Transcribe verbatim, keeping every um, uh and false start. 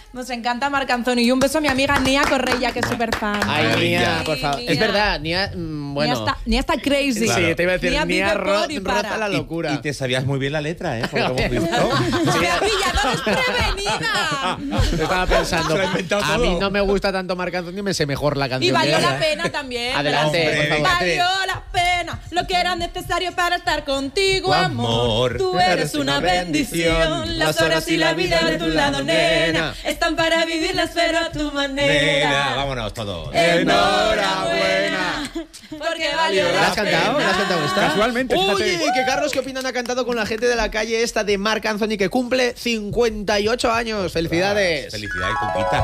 Nos encanta Marc Anthony. Y un beso a mi amiga Nia Correia, que es súper fan. Ay, Nia, por favor. Nia. Es verdad, Nia, mmm, bueno. Nia está, Nia está crazy. Claro. Sí, te iba a decir, Nia, Nia ro y para. roza la locura. Y, y te sabías muy bien la letra, ¿eh? Por lo que hemos visto. ¡Me ha pillado desprevenida! Estaba pensando, Se lo ha inventado a todo. mí no me gusta tanto Marc Anthony, me sé mejor la canción. Y valió que la ella. pena también. Adelante, Hombre, por favor. venga. Valió la pena lo que era necesario para estar contigo, amor. Amor. Tú eres una bendición. Las horas y la vida de tu lado, nena, están para vivirlas, pero a tu manera. Nena, vámonos todos. Enhorabuena. Porque valió la ¿La has cantado? pena. ¿La has cantado esta? Casualmente, Oye, fíjate. que Carlos, ¿qué opinan? Ha cantado con la gente de la calle esta de Marc Anthony, que cumple cincuenta y ocho años. Felicidades. Felicidades, Cuquita.